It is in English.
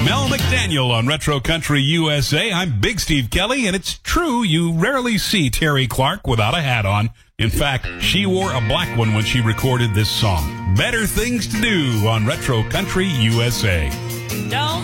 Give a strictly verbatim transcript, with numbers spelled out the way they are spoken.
Mel McDaniel on Retro Country U S A. I'm Big Steve Kelly, and it's true you rarely see Terry Clark without a hat on. In fact, she wore a black one when she recorded this song. Better Things to Do on Retro Country U S A. Don't